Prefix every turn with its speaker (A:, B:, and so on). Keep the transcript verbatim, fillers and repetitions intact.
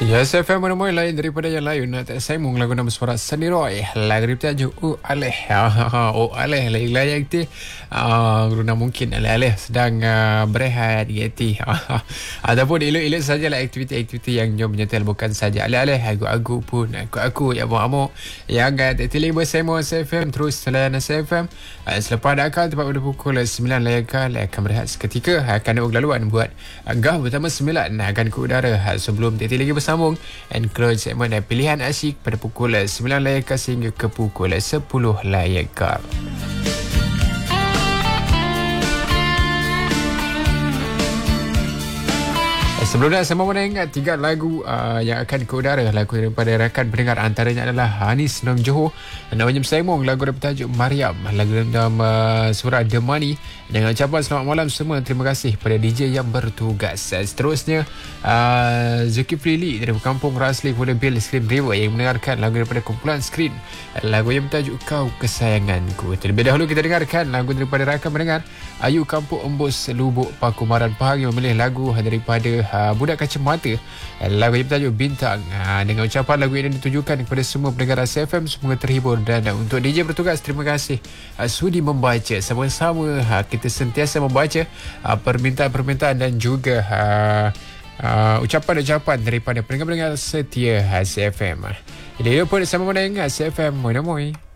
A: Ya, S F M mana mana lain daripada yang lain. Nak tak sambung lagu nama suara Sunny Roy. Lagu ni bertajuk Oh Aleh. Oh Aleh lagi layak ti. Ah, guna mungkin Aleh sedang uh, berehat gitu. Ataupun elok-elok sajalah aktiviti-aktiviti yang jom menyetel, bukan saja Aleh-aleh, aku-aku pun aku-aku ya amuk-amuk yang agak tertili bersama S F M terus selain S F M. Uh, selepas dah akal tepat pada pukul sembilan layakal akan berehat seketika, akan ada laluan buat Gah pertama sembilan akan ke udara sebelum tertili lagi bersama sambung and close segmen pilihan asyik pada pukul sembilan layakal sehingga ke pukul sepuluh layakal. Sebelumnya saya mahu ingat tiga lagu uh, yang akan ke udara. Lagu daripada rakan pendengar antaranya adalah Hanis Nong Johor, namanya Sembong, lagu bertajuk Mariam, lagu dalam uh, surah The Money, dengan ucapan selamat malam semua, terima kasih pada D J yang bertugas. Seterusnya uh, Zulkifli Lee dari Kampung Rasli Pulau Bill Scream River yang mendengarkan lagu daripada kumpulan Screen, lagu yang bertajuk Kau Kesayanganku. Terlebih dahulu kita dengarkan lagu daripada rakan pendengar Ayu Kampung Embus Lubuk Pakumaran Pahang yang memilih lagu daripada uh, Budak Kacamata, lagu yang bertajuk Bintang. Ha, dengan ucapan lagu ini ditujukan kepada semua pendengar S F M, semoga terhibur. Dan uh, untuk D J bertugas, terima kasih uh, sudi membaca. Sama-sama uh, kita sentiasa membaca uh, permintaan-permintaan dan juga uh, uh, ucapan-ucapan daripada pendengar-pendengar setia S F M. Jadi, pun sama-sama dengan S F M. Moi-moi.